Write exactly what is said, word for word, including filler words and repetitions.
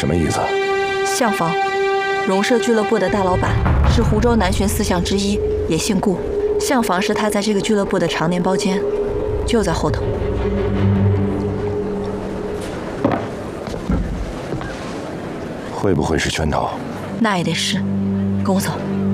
什么意思？ 相房，荣社俱乐部的大老板，是湖州南巡四相之一，也姓顾。相房是他在这个俱乐部的常年包间，就在后头。 会不会是圈套？ 那也得是。跟我走。